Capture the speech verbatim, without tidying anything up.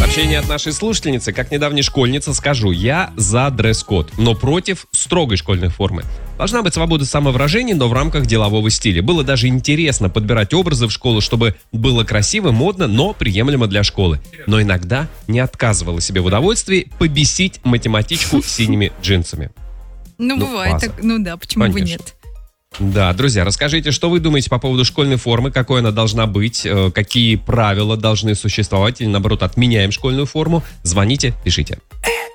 Сообщение от нашей слушательницы. Как недавняя школьница скажу, я за дресс-код, но против строгой школьной формы. Должна быть свобода самовыражения, но в рамках делового стиля. Было даже интересно подбирать образы в школу, чтобы было красиво, модно, но приемлемо для школы. Но иногда не отказывала себе в удовольствии побесить математичку синими джинсами. Ну, Ну, бывает фаза. так. Ну да, почему бы Конечно. нет? Да, друзья, расскажите, что вы думаете по поводу школьной формы, какой она должна быть, э, какие правила должны существовать, или наоборот, отменяем школьную форму. Звоните, пишите.